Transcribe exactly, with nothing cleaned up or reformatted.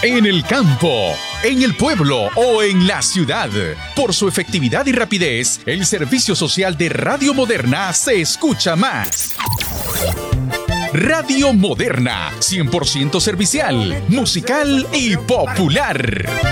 en el campo, en el pueblo o en la ciudad. Por su efectividad y rapidez, el servicio social de Radio Moderna se escucha más. Radio Moderna, cien por ciento servicial, musical y popular.